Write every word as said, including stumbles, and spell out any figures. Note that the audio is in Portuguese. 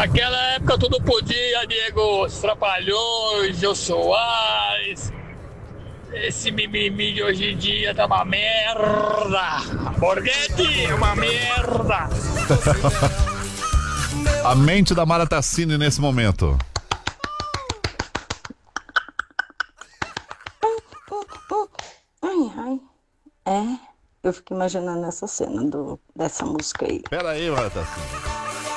Naquela época tudo podia, Diego. Os Trapalhões, Jô Soares. Esse mimimi de hoje em dia tá uma merda. Borghetti é uma merda. A mente da Mara Tassini nesse momento. Ai, ai. É, eu fico imaginando essa cena do, dessa música aí. Pera aí, Mara Tassini.